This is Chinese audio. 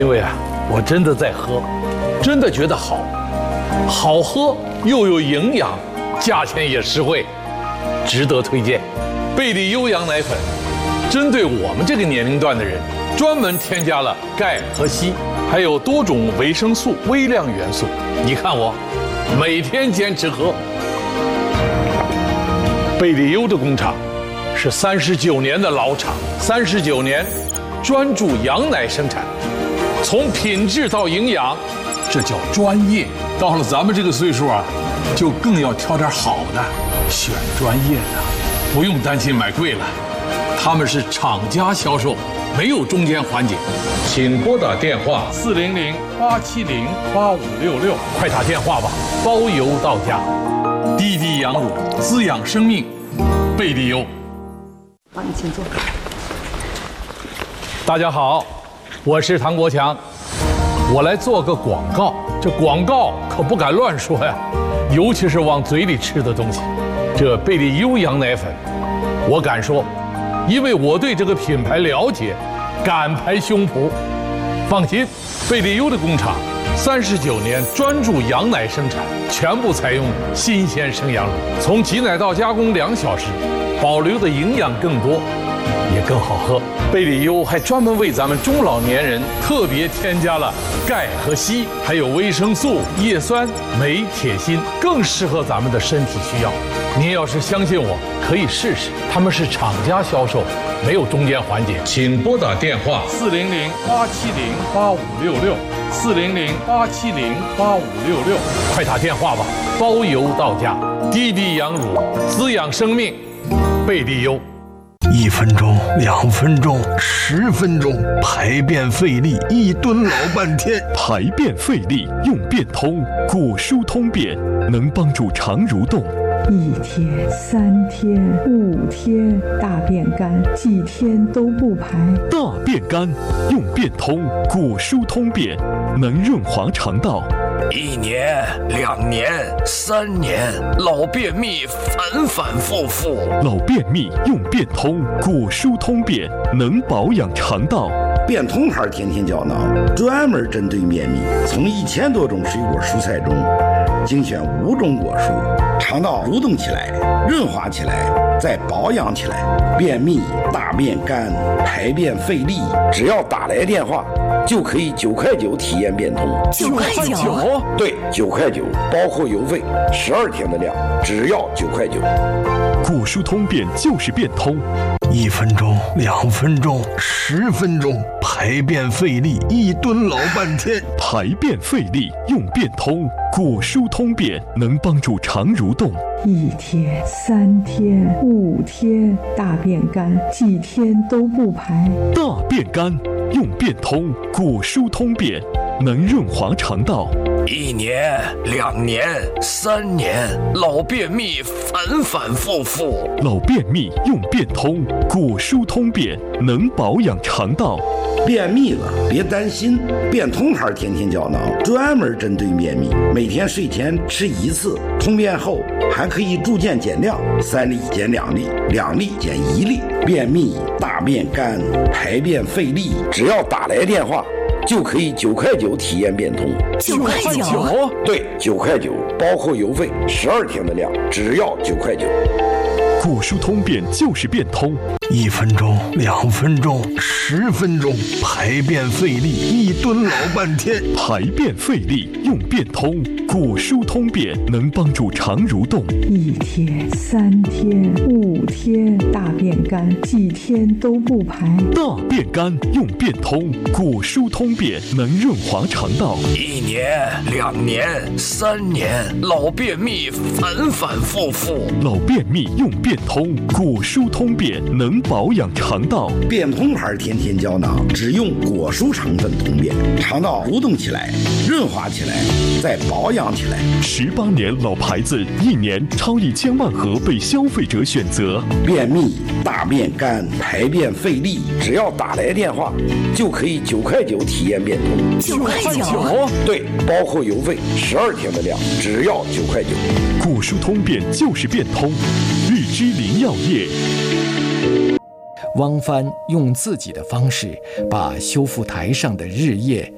因为我真的在喝，真的觉得好喝又有营养，价钱也实惠，值得推荐。贝利优羊奶粉针对我们这个年龄段的人，专门添加了钙和硒，还有多种维生素、微量元素。你看我每天坚持喝。贝利优的工厂是39年的老厂，39年专注羊奶生产。从品质到营养，这叫专业。到了咱们这个岁数就更要挑点好的，选专业的，不用担心买贵了。他们是厂家销售，没有中间环节。请拨打电话400-870-8566，快打电话吧，包邮到家。滴滴羊乳，滋养生命，贝利优。 好，你请坐。 大家好。我是唐国强，我来做个广告。这广告可不敢乱说呀，尤其是往嘴里吃的东西。这贝利优羊奶粉，我敢说，因为我对这个品牌了解，敢拍胸脯。放心，贝利优的工厂39年专注羊奶生产，全部采用新鲜生羊乳，从挤奶到加工2小时，保留的营养更多，也更好喝。贝利优还专门为咱们中老年人特别添加了钙和硒，还有维生素、叶酸、镁、铁、锌，更适合咱们的身体需要。您要是相信我，可以试试。他们是厂家销售，没有中间环节。请拨打电话400-870-8566，400-870-8566，快打电话吧，包邮到家。滴滴羊乳，滋养生命，贝利优。 1分钟、2分钟、10分钟，排便费力，一蹲老半天。 排便费力用便通，果蔬通便能帮助肠蠕动。 1天、3天、5天，大便干，几天都不排。 大便干用便通，果蔬通便能润滑肠道。 1年、2年、3年，老便秘反反复复。 老便秘用便通，果蔬通便能保养肠道。 便通牌甜甜胶囊专门针对便秘，从1000多种水果蔬菜中精选5种果蔬，肠道蠕动起来，润滑起来，再保养起来。便秘、大便干、排便费力，只要打来电话，就可以9块9体验便通。 9块9？ 对，9块9，包括邮费，12天的量，只要9块9。 果蔬通便就是便通。 1分钟、2分钟、10分钟，排便费力，一蹲老半天。 排便费力用便通，果蔬通便能帮助肠蠕动。 1天、3天、5天，大便干，几天都不排。 大便干用便通，果蔬通便能润滑肠道。 1年、2年、3年，老便秘反反复复。 老便秘用便通，果蔬通便能保养肠道。 便秘了别担心，便通牌甜甜胶囊专门针对便秘，每天睡前吃1次，通便后还可以逐渐减量，3粒减2粒，2粒减1粒。便秘、大便干、排便费力，只要打来电话，就可以9块9体验便通。 9块9？ 对，9块9，包括邮费，12天的量，只要9块9。 果蔬通便就是便通。 1分钟、2分钟、10分钟，排便费力，一蹲老半天。 排便费力用便通，果蔬通便能帮助肠蠕动。 1天、3天、5天，大便干，几天都不排。 大便干用便通，果蔬通便能润滑肠道。 1年、2年、3年，老便秘反反复复。 老便秘用便通，果蔬通便能保养肠道。 便通牌甜甜胶囊只用果蔬成分通便，肠道蠕动起来，润滑起来，再保养起来。 18年老牌子，1年超1000万盒被消费者选择。 便秘、大便干、排便费力，只要打来电话，就可以9块9体验便通。 9块9？ 对，包括邮费，12天的量，只要9块9。 果蔬通便就是便通，日之林药业。 汪帆用自己的方式把修复台上的日夜